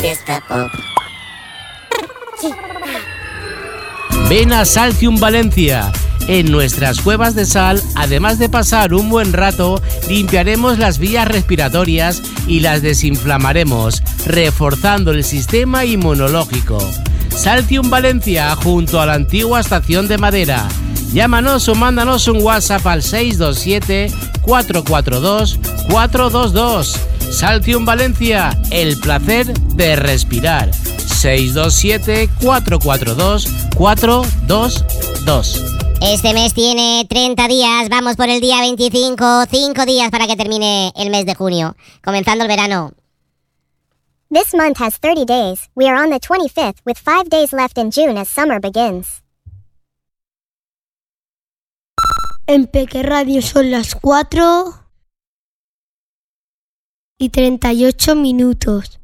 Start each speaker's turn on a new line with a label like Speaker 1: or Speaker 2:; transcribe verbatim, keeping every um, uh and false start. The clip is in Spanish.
Speaker 1: Fiesta Pop.
Speaker 2: Ven a Saltium Valencia. En nuestras cuevas de sal, además de pasar un buen rato, limpiaremos las vías respiratorias y las desinflamaremos, reforzando el sistema inmunológico. Saltium Valencia, junto a la antigua estación de Madera. Llámanos o mándanos un WhatsApp al seis dos siete, cuatro cuatro dos, cuatro dos dos. Saltium Valencia, el placer de respirar. seis dos siete, cuatro cuatro dos, cuatro dos dos.
Speaker 3: Este mes tiene treinta días, vamos por el día veinticinco, cinco días para que termine el mes de junio, comenzando el verano.
Speaker 4: This month has thirty days. We are on the twenty-fifth with five days left in June as summer begins.
Speaker 5: En Peque Radio son las cuatro y treinta y ocho minutos.